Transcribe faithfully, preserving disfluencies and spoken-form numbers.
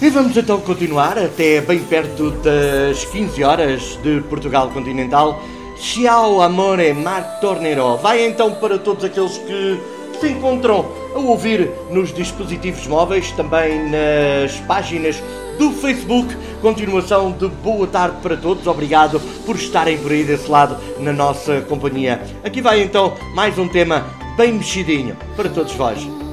E vamos então continuar até bem perto das quinze horas de Portugal Continental. Ciao amore, Marc Tornero. Vai então para todos aqueles que se encontram a ouvir nos dispositivos móveis, também nas páginas do Facebook. Continuação de boa tarde para todos. Obrigado por estarem por aí desse lado na nossa companhia. Aqui vai então mais um tema bem mexidinho para todos vós.